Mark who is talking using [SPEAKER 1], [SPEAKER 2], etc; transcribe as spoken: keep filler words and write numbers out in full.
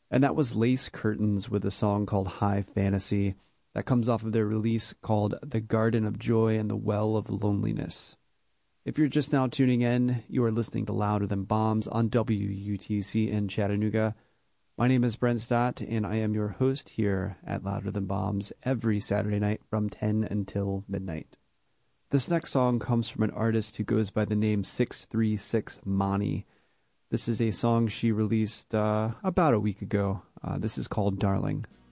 [SPEAKER 1] And that was Lace Curtains with a song called High Fantasy that comes off of their release called The Garden of Joy and the Well of Loneliness. If you're just now tuning in, you are listening to Louder Than Bombs on W U T C in Chattanooga. My name is Brent Stott, and I am your host here at Louder Than Bombs every Saturday night from ten until midnight. This next song comes from an artist who goes by the name six three six Mani. This is a song she released uh, about a week ago. Uh, this is called Darling.